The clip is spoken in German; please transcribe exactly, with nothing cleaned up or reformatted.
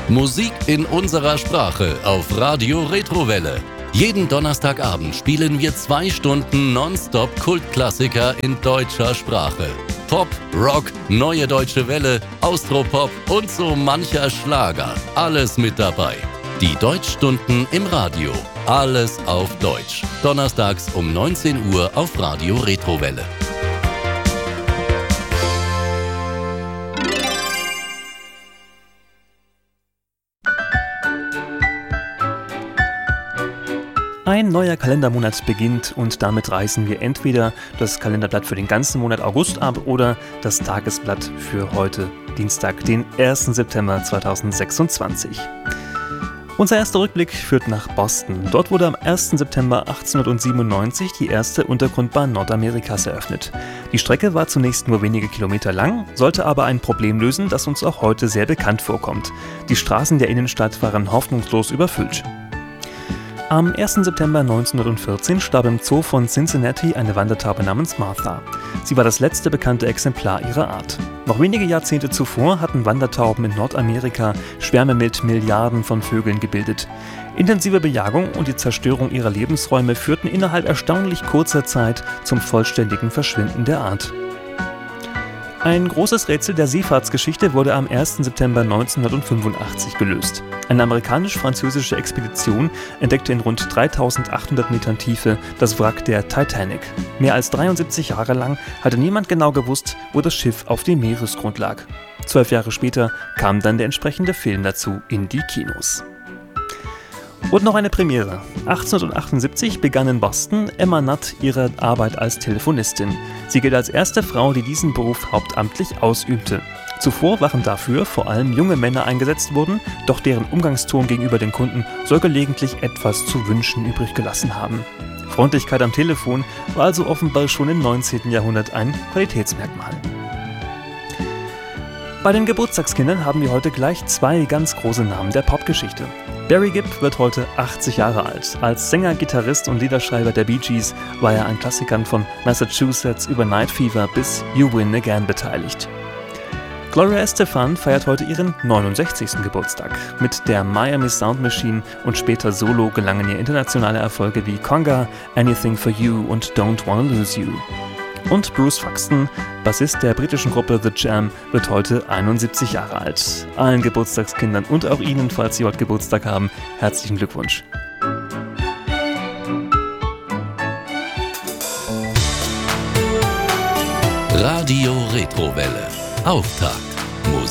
Musik in unserer Sprache auf Radio Retrowelle. Jeden Donnerstagabend spielen wir zwei Stunden nonstop Kultklassiker in deutscher Sprache. Pop, Rock, Neue Deutsche Welle, Austropop und so mancher Schlager. Alles mit dabei. Die Deutschstunden im Radio. Alles auf Deutsch. Donnerstags um neunzehn Uhr auf Radio Retrowelle. Ein neuer Kalendermonat beginnt und damit reißen wir entweder das Kalenderblatt für den ganzen Monat August ab oder das Tagesblatt für heute, Dienstag, den ersten September zweitausendsechsundzwanzig. Unser erster Rückblick führt nach Boston. Dort wurde am ersten September achtzehnhundertsiebenundneunzig die erste Untergrundbahn Nordamerikas eröffnet. Die Strecke war zunächst nur wenige Kilometer lang, sollte aber ein Problem lösen, das uns auch heute sehr bekannt vorkommt. Die Straßen der Innenstadt waren hoffnungslos überfüllt. Am ersten September neunzehnhundertvierzehn starb im Zoo von Cincinnati eine Wandertaube namens Martha. Sie war das letzte bekannte Exemplar ihrer Art. Noch wenige Jahrzehnte zuvor hatten Wandertauben in Nordamerika Schwärme mit Milliarden von Vögeln gebildet. Intensive Bejagung und die Zerstörung ihrer Lebensräume führten innerhalb erstaunlich kurzer Zeit zum vollständigen Verschwinden der Art. Ein großes Rätsel der Seefahrtsgeschichte wurde am ersten September neunzehnhundertfünfundachtzig gelöst. Eine amerikanisch-französische Expedition entdeckte in rund dreitausendachthundert Metern Tiefe das Wrack der Titanic. Mehr als dreiundsiebzig Jahre lang hatte niemand genau gewusst, wo das Schiff auf dem Meeresgrund lag. Zwölf Jahre später kam dann der entsprechende Film dazu in die Kinos. Und noch eine Premiere. achtzehnhundertachtundsiebzig begann in Boston Emma Nutt ihre Arbeit als Telefonistin. Sie gilt als erste Frau, die diesen Beruf hauptamtlich ausübte. Zuvor waren dafür vor allem junge Männer eingesetzt worden, doch deren Umgangston gegenüber den Kunden soll gelegentlich etwas zu wünschen übrig gelassen haben. Freundlichkeit am Telefon war also offenbar schon im neunzehnten Jahrhundert ein Qualitätsmerkmal. Bei den Geburtstagskindern haben wir heute gleich zwei ganz große Namen der Popgeschichte. Barry Gibb wird heute achtzig Jahre alt. Als Sänger, Gitarrist und Liederschreiber der Bee Gees war er an Klassikern von Massachusetts über Night Fever bis You Win Again beteiligt. Gloria Estefan feiert heute ihren neunundsechzigsten Geburtstag. Mit der Miami Sound Machine und später solo gelangen ihr internationale Erfolge wie Conga, Anything for You und Don't Wanna Lose You. Und Bruce Foxton, Bassist der britischen Gruppe The Jam, wird heute einundsiebzig Jahre alt. Allen Geburtstagskindern und auch Ihnen, falls Sie heute Geburtstag haben, herzlichen Glückwunsch. Radio Retrowelle. Auftakt.